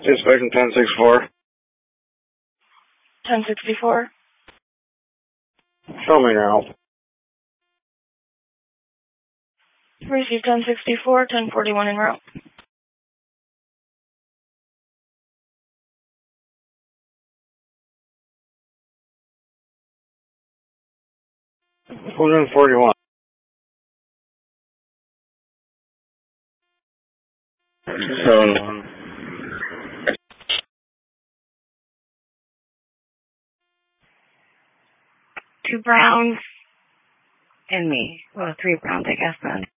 Inspection 1064. 1064. Show me now. Receive 1064, 1041 en route. Who's in 41? 71. 2 browns and me. Well, 3 browns, I guess, then.